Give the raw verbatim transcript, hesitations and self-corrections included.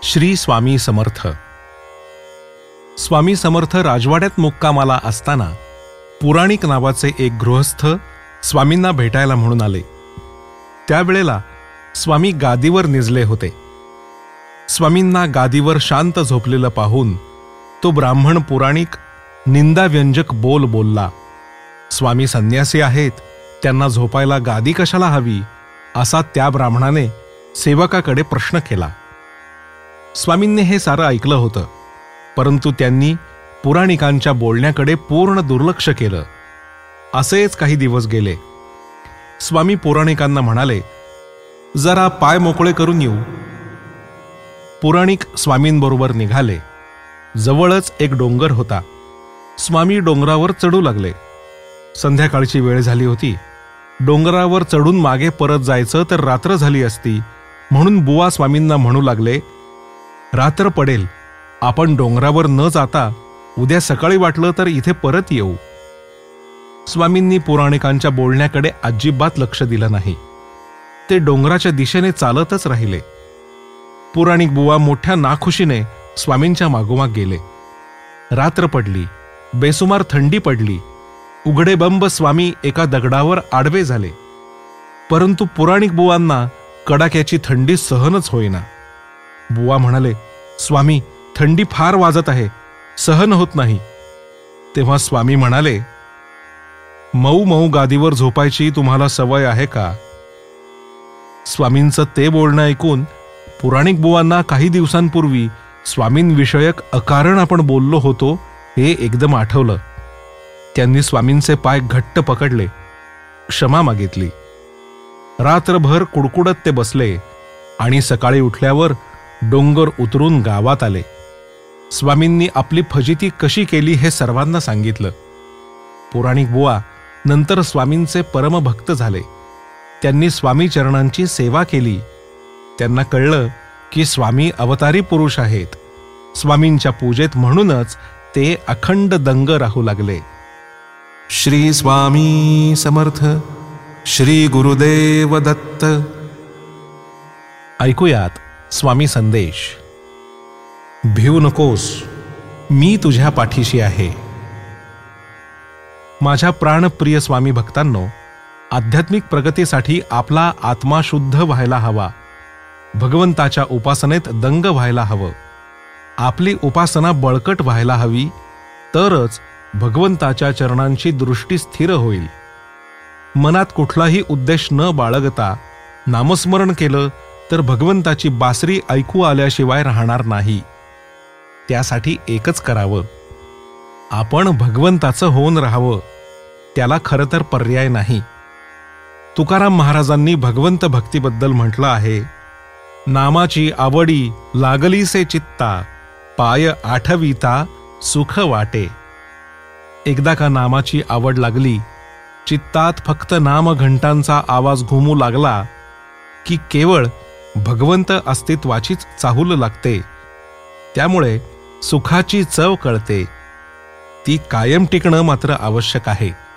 श्री स्वामी समर्थ. स्वामी समर्थ राजवाड्यात मुक्कामाला असताना पुराणिक नावाचे एक गृहस्थ स्वामींना भेटायला म्हणून आले. त्यावेळेला स्वामी गादीवर निजले होते. स्वामींना गादीवर शांत झोपलेलं पाहून तो ब्राह्मण पुराणिक निंदाव्यंजक बोल बोलला. स्वामी संन्यासी आहेत, त्यांना झोपायला गादी कशाला हवी, असा त्या ब्राह्मणाने सेवकाकडे प्रश्न केला. स्वामींनी हे सारं ऐकलं होतं, परंतु त्यांनी पुराणिकांच्या बोलण्याकडे पूर्ण दुर्लक्ष केलं. असेच काही दिवस गेले. स्वामी पुराणिकांना म्हणाले, जरा पाय मोकळे करून येऊ. पुराणिक स्वामींबरोबर निघाले. जवळच एक डोंगर होता. स्वामी डोंगरावर चढू लागले. संध्याकाळची वेळ झाली होती. डोंगरावर चढून मागे परत जायचं तर रात्र झाली असती, म्हणून बुवा स्वामींना म्हणू लागले, रात्र पडेल, आपण डोंगरावर न जाता उद्या सकाळी वाटलं तर इथे परत येऊ. स्वामींनी पुराणिकांच्या बोलण्याकडे अजिबात लक्ष दिलं नाही. ते डोंगराच्या दिशेने चालतच राहिले. पुराणिक बुवा मोठ्या नाखुशीने स्वामींच्या मागोमाग गेले. रात्र पडली. बेसुमार थंडी पडली. उघडे बंब स्वामी एका दगडावर आडवे झाले. परंतु पुराणिक बुवांना कडाक्याची थंडी सहनच होईना. बुवा म्हणाले, स्वामी, थंडी फार वाजत आहे, सहन होत नाही. तेव्हा स्वामी म्हणाले, मऊ मऊ गादीवर झोपायची तुम्हाला सवय आहे का? स्वामींचं ते बोलणं ऐकून पुराणिक बुवांना काही दिवसांपूर्वी स्वामींविषयक अकारण आपण बोललो होतो हे एकदम आठवलं. त्यांनी स्वामींचे पाय घट्ट पकडले, क्षमा मागितली. रात्रभर कुडकुडत ते बसले आणि सकाळी उठल्यावर डोंगर उतरून गावात आले. स्वामींनी आपली फजिती कशी केली हे सर्वांना सांगितलं. पुराणिक बुवा नंतर स्वामींचे परमभक्त झाले. त्यांनी स्वामी चरणांची सेवा केली. त्यांना कळलं की स्वामी अवतारी पुरुष आहेत. स्वामींच्या पूजेत म्हणूनच ते अखंड दंग राहू लागले. श्री स्वामी समर्थ. श्री गुरुदेव दत्त. ऐकूयात स्वामी संदेश. भिवू नकोस, मी तुझ्या पाठीशी आहे. माझ्या प्राणप्रिय स्वामी भक्तांनो, आध्यात्मिक प्रगतीसाठी आपला आत्मा शुद्ध व्हायला हवा. भगवंताच्या उपासनेत दंग व्हायला हवं. आपली उपासना बळकट व्हायला हवी, तरच भगवंताच्या चरणांची दृष्टी स्थिर होईल. मनात कुठलाही उद्देश न बाळगता नामस्मरण केलं तर भगवंताची बासरी ऐकू आल्याशिवाय राहणार नाही. त्यासाठी एकच करावं, आपण भगवंताचं होऊन राहावं. त्याला खरं तर पर्याय नाही. तुकाराम महाराजांनी भगवंत भक्तीबद्दल म्हटलं आहे, नामाची आवडी लागलीसे चित्ता, पाय आठविता सुख वाटे. एकदा का नामाची आवड लागली, चित्तात फक्त नाम घंटांचा आवाज घुमू लागला की केवळ भगवंत अस्तित्वाचीच चाहूल लागते. त्यामुळे सुखाची चव कळते. ती कायम टिकणं मात्र आवश्यक आहे.